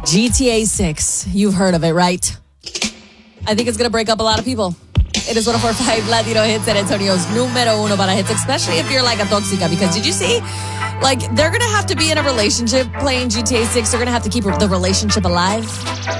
GTA 6. You've heard of it, right? I think it's going to break up a lot of people. It is 104.5 Latino Hits, San Antonio's número uno para hits, especially if you're like a tóxica. Because did you see? Like, they're going to have to be in a relationship playing GTA 6. They're going to have to keep the relationship alive.